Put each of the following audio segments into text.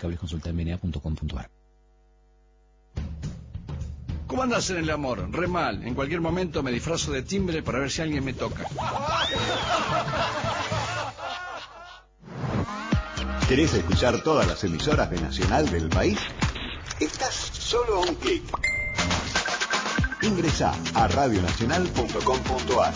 cable, consulta en bna.com.ar. ¿Cómo andas en el amor? Re mal. En cualquier momento me disfrazo de timbre para ver si alguien me toca. ¿Querés escuchar todas las emisoras de Nacional del país? Estás solo a un clic. Ingresá a radionacional.com.ar.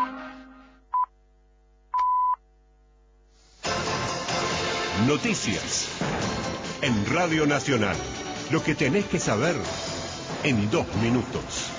Noticias en Radio Nacional. Lo que tenés que saber en 2 minutos.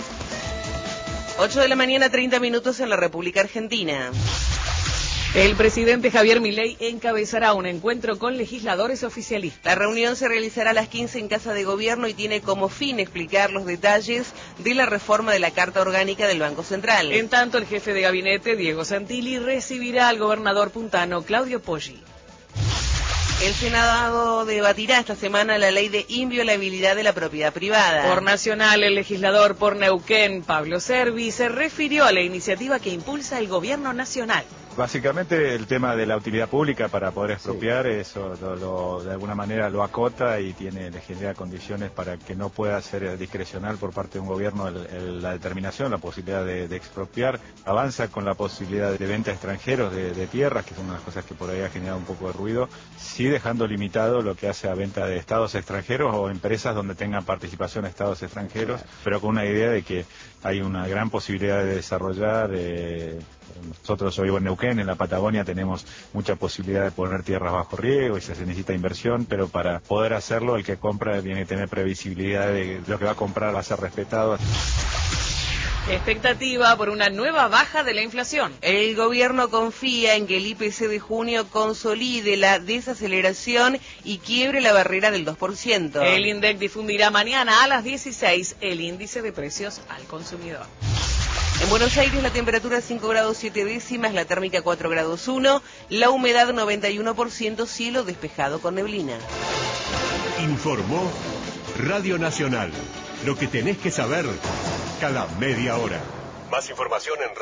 8 de la mañana, 30 minutos en la República Argentina. El presidente Javier Milei encabezará un encuentro con legisladores oficialistas. La reunión se realizará a las 15 en Casa de Gobierno y tiene como fin explicar los detalles de la reforma de la Carta Orgánica del Banco Central. En tanto, el jefe de gabinete, Diego Santilli, recibirá al gobernador puntano, Claudio Poggi. El Senado debatirá esta semana la ley de inviolabilidad de la propiedad privada. Por Nacional, el legislador por Neuquén, Pablo Servi, se refirió a la iniciativa que impulsa el gobierno nacional. Básicamente el tema de la utilidad pública para poder expropiar, eso de alguna manera lo acota y le genera condiciones para que no pueda ser discrecional por parte de un gobierno la determinación, la posibilidad de expropiar. Avanza con la posibilidad de venta a extranjeros de tierras, que son unas cosas que por ahí ha generado un poco de ruido, sí dejando limitado lo que hace a venta de estados extranjeros o empresas donde tengan participación estados extranjeros, pero con una idea de que hay una gran posibilidad de desarrollar. Nosotros, yo vivo en Neuquén, en la Patagonia tenemos mucha posibilidad de poner tierras bajo riego y se necesita inversión, pero para poder hacerlo el que compra tiene que tener previsibilidad de lo que va a comprar va a ser respetado. Expectativa por una nueva baja de la inflación. El gobierno confía en que el IPC de junio consolide la desaceleración y quiebre la barrera del 2%. El INDEC difundirá mañana a las 16 el índice de precios al consumidor. En Buenos Aires la temperatura 5 grados 7 décimas, la térmica 4 grados 1, la humedad 91%, cielo despejado con neblina. Informó Radio Nacional. Lo que tenés que saber cada media hora. Más información en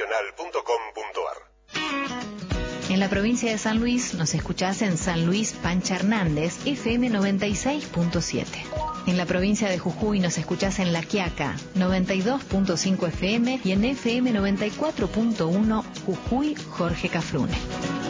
radionacional.com.ar. En la provincia de San Luis nos escuchás en San Luis Pancha Hernández, FM 96.7. En la provincia de Jujuy nos escuchás en La Quiaca, 92.5 FM y en FM 94.1 Jujuy Jorge Cafrune.